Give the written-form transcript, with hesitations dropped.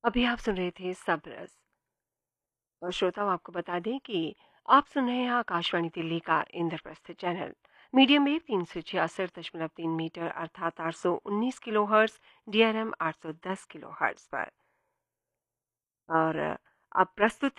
अभी आप सुन रहे थे सबरस। और श्रोताओं, आपको बता दें कि आप सुन रहे हैं आकाशवाणी दिल्ली का Indraprastha channel medium wave 366.3 metre अर्थात 819 kilo hertz, DRM 810 kilo hertz पर। और अब प्रस्तुत